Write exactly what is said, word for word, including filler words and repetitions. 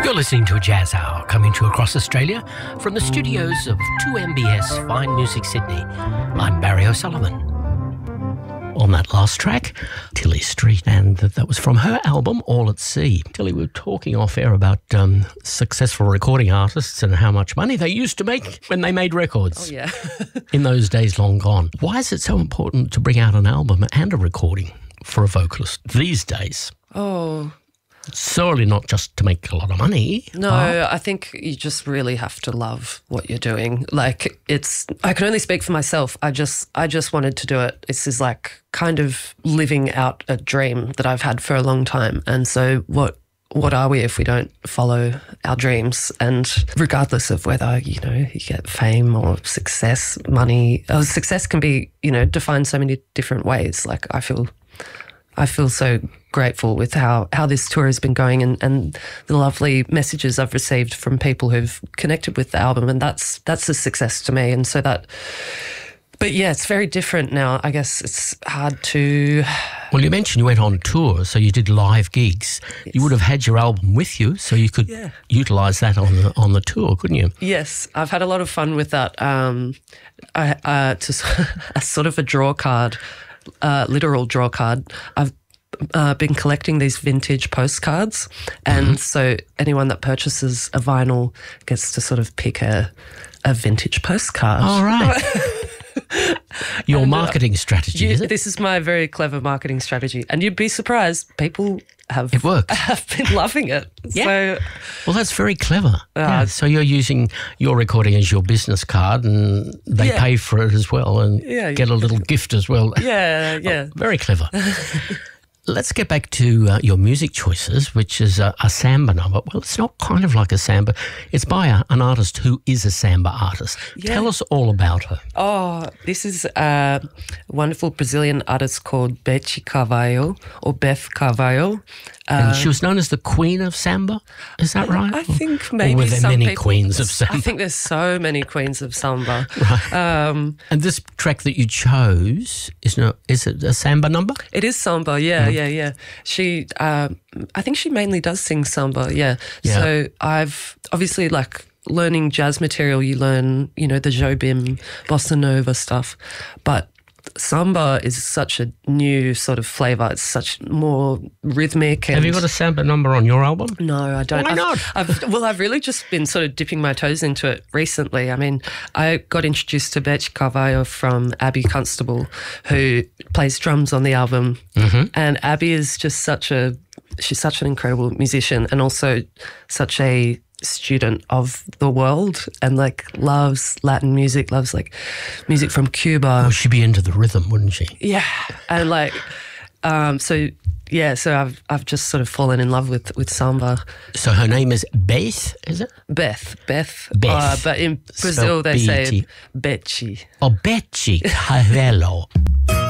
You're listening to a Jazz Hour coming to you across Australia from the studios of two M B S Fine Music Sydney. I'm Barry O'Sullivan. On that last track, Tilly Street, and that was from her album All at Sea. Tilly, we were talking off air about um, successful recording artists and how much money they used to make when they made records. Oh, yeah. In those days long gone. Why is it so important to bring out an album and a recording for a vocalist these days? Oh, surely not just to make a lot of money. No, oh. I think you just really have to love what you're doing. Like, it's, I can only speak for myself. I just, I just wanted to do it. This is like kind of living out a dream that I've had for a long time. And so what, what are we if we don't follow our dreams? And regardless of whether, you know, you get fame or success, money, uh, success can be, you know, defined so many different ways. Like, I feel, I feel so grateful with how, how this tour has been going and, and the lovely messages I've received from people who've connected with the album, and that's that's a success to me. And so that, but yeah, it's very different now. I guess it's hard to... Well, you mentioned you went on tour, so you did live gigs. Yes. You would have had your album with you, so you could yeah. utilise that on the, on the tour, couldn't you? Yes, I've had a lot of fun with that. Um, I, uh, to, a sort of a draw card, uh, literal draw card. I've Uh, been collecting these vintage postcards, and mm-hmm. so anyone that purchases a vinyl gets to sort of pick a, a vintage postcard. All right. Your and, marketing uh, strategy, you, is it? This is my very clever marketing strategy, and you'd be surprised, people have, it works. have been loving it. Yeah. So, well, that's very clever. Uh, yeah. So you're using your recording as your business card, and they yeah. pay for it as well, and yeah, get a little gift as well. Yeah, yeah. Oh, very clever. Let's get back to uh, your music choices, which is a, a samba number. Well, it's not kind of like a samba. It's by a, an artist who is a samba artist. Yeah. Tell us all about her. Oh, this is a wonderful Brazilian artist called Beth Carvalho, or Beth Carvalho. And uh, she was known as the Queen of Samba. Is that right? I think maybe or were there some many people, queens of samba? I think there's so many queens of samba. Right. Um, and this track that you chose is no, is it a samba number? It is samba. Yeah, mm. yeah, yeah. She, uh, I think she mainly does sing samba. Yeah. yeah. So I've obviously like learning jazz material. You learn, you know, the Jobim, bossa nova stuff, but samba is such a new sort of flavour. It's such more rhythmic. And have you got a samba number on your album? No, I don't. Why I've, not? I've, well, I've really just been sort of dipping my toes into it recently. I mean, I got introduced to Beth Carvalho from Abby Constable, who plays drums on the album. Mm-hmm. And Abby is just such a, she's such an incredible musician, and also such a student of the world, and like loves Latin music, loves like music from Cuba. Well, she'd be into the rhythm, wouldn't she? Yeah, and like, um, so yeah, so I've I've just sort of fallen in love with with samba. So her name is Beth, is it? Beth, Beth, Beth. Uh, but in Brazil Spelled they B E T. say Betty. Oh, Betty Carvalho.